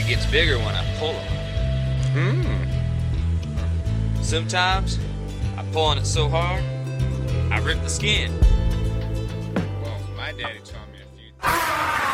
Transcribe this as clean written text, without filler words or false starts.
It gets bigger when I pull them. Sometimes I pull on it so hard, I rip the skin. Well, my daddy